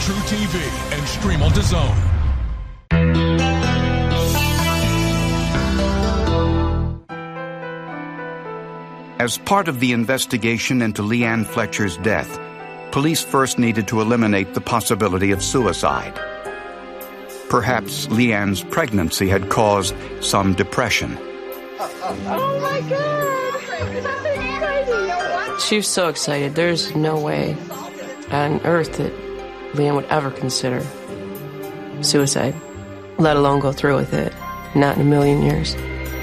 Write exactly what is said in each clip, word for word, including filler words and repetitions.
True T V and stream on DAZN. As part of the investigation into Leanne Fletcher's death, police first needed to eliminate the possibility of suicide. Perhaps Leanne's pregnancy had caused some depression. Oh my God! That's exciting! She was so excited. There's no way on earth that Leanne would ever consider suicide, let alone go through with it. Not in a million years.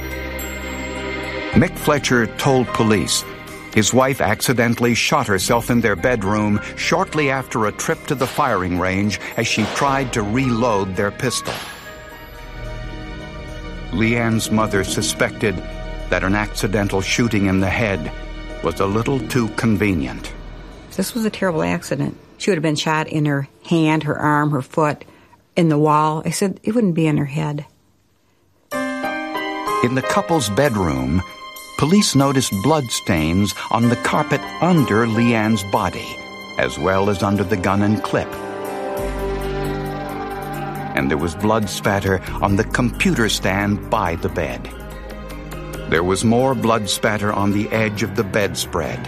Mick Fletcher told police his wife accidentally shot herself in their bedroom shortly after a trip to the firing range as she tried to reload their pistol. Leanne's mother suspected that an accidental shooting in the head was a little too convenient. This was a terrible accident. She would have been shot in her hand, her arm, her foot, in the wall. I said it wouldn't be in her head. In the couple's bedroom, police noticed bloodstains on the carpet under Leanne's body, as well as under the gun and clip. And there was blood spatter on the computer stand by the bed. There was more blood spatter on the edge of the bedspread.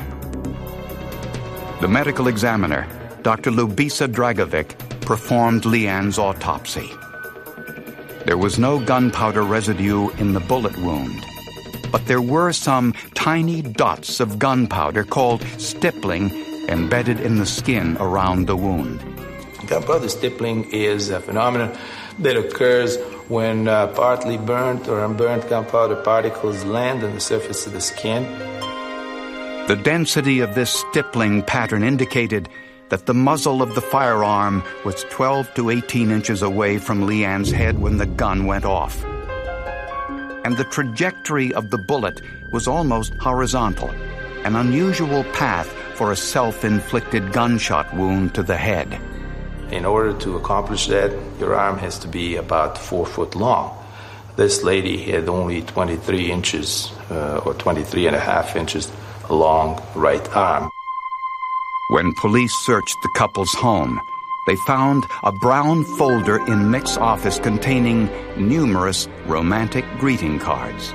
The medical examiner, Doctor Lubisa Dragovic, performed Leanne's autopsy. There was no gunpowder residue in the bullet wound, but there were some tiny dots of gunpowder called stippling embedded in the skin around the wound. Gunpowder stippling is a phenomenon that occurs when uh, partly burnt or unburnt gunpowder particles land on the surface of the skin. The density of this stippling pattern indicated that the muzzle of the firearm was twelve to eighteen inches away from Leanne's head when the gun went off. And the trajectory of the bullet was almost horizontal, an unusual path for a self-inflicted gunshot wound to the head. In order to accomplish that, your arm has to be about four foot long. This lady had only twenty-three inches uh, or twenty-three and a half inches long right arm. When police searched the couple's home, they found a brown folder in Mick's office containing numerous romantic greeting cards.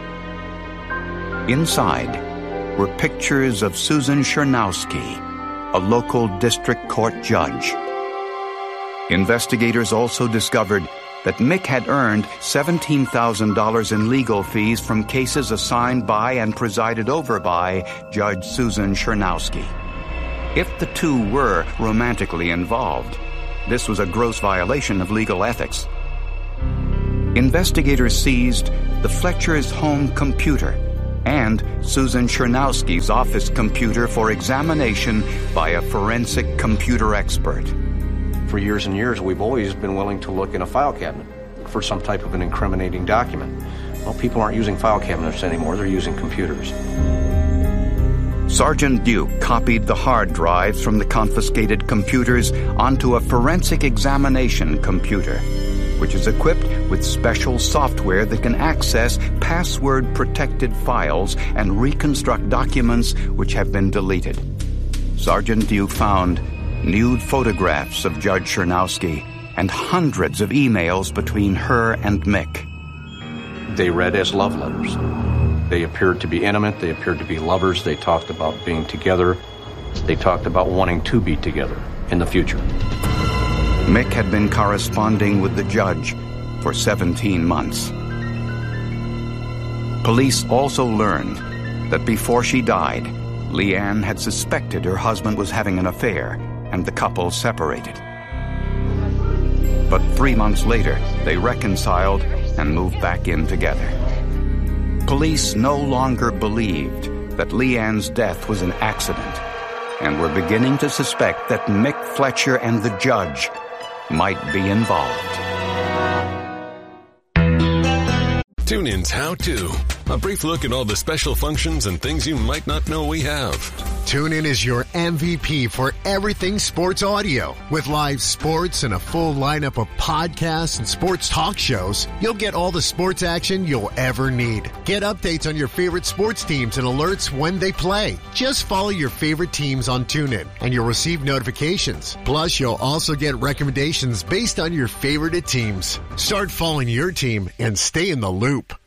Inside were pictures of Susan Chernowski, a local district court judge. Investigators also discovered that Mick had earned seventeen thousand dollars in legal fees from cases assigned by and presided over by Judge Susan Chernowski. If the two were romantically involved, this was a gross violation of legal ethics. Investigators seized the Fletcher's home computer and Susan Chernowski's office computer for examination by a forensic computer expert. For years and years, we've always been willing to look in a file cabinet for some type of an incriminating document. Well, people aren't using file cabinets anymore, they're using computers. Sergeant Duke copied the hard drives from the confiscated computers onto a forensic examination computer, which is equipped with special software that can access password-protected files and reconstruct documents which have been deleted. Sergeant Duke found nude photographs of Judge Chernowski and hundreds of emails between her and Mick. They read as love letters. They appeared to be intimate. They appeared to be lovers. They talked about being together. They talked about wanting to be together in the future. Mick had been corresponding with the judge for seventeen months. Police also learned that before she died, Leanne had suspected her husband was having an affair, and the couple separated. But three months later, they reconciled and moved back in together. Police no longer believed that Leanne's death was an accident and were beginning to suspect that Mick Fletcher and the judge might be involved. TuneIn's How To, a brief look at all the special functions and things you might not know we have. TuneIn is your M V P for everything sports audio. With live sports and a full lineup of podcasts and sports talk shows, you'll get all the sports action you'll ever need. Get updates on your favorite sports teams and alerts when they play. Just follow your favorite teams on TuneIn, and you'll receive notifications. Plus, you'll also get recommendations based on your favorite teams. Start following your team and stay in the loop.